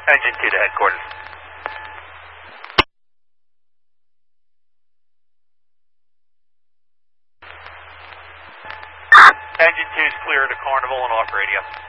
Engine 2 to headquarters. Engine 2 is clear to Carnival and off radio.